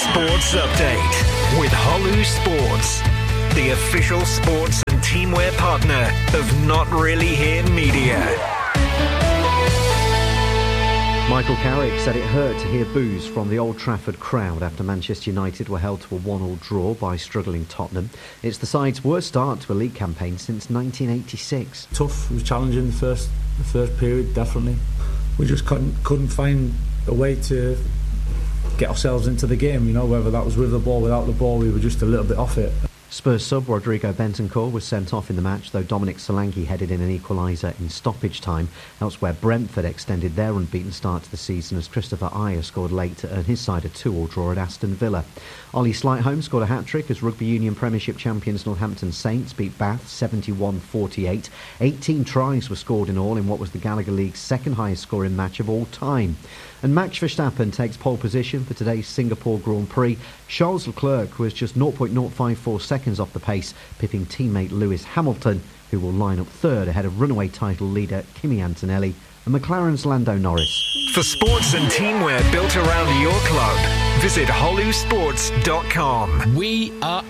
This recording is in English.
Sports Update with Holu Sports, the official sports and teamwear partner of Not Really Here Media. Michael Carrick said it hurt to hear boos from the Old Trafford crowd after Manchester United were held to a 1-1 draw by struggling Tottenham. It's the side's worst start to a league campaign since 1986. Tough, it was challenging the first period, definitely. We just couldn't find a way to get ourselves into the game, you know, whether that was with the ball, without the ball, we were just a little bit off it. Spurs sub Rodrigo Bentancur was sent off in the match, though Dominic Solanke headed in an equaliser in stoppage time. Elsewhere, Brentford extended their unbeaten start to the season as Christopher Ayer scored late to earn his side a 2-2 draw at Aston Villa. Ollie Slightholme scored a hat-trick as Rugby Union Premiership champions Northampton Saints beat Bath 71-48. 18 tries were scored in all in what was the Gallagher League's second highest scoring match of all time. And Max Verstappen takes pole position for today's Singapore Grand Prix. Charles Leclerc was just 0.054 seconds off the pace, pipping teammate Lewis Hamilton, who will line up third ahead of runaway title leader Kimi Antonelli and McLaren's Lando Norris. For sports and teamwear built around your club, visit holusports.com. We are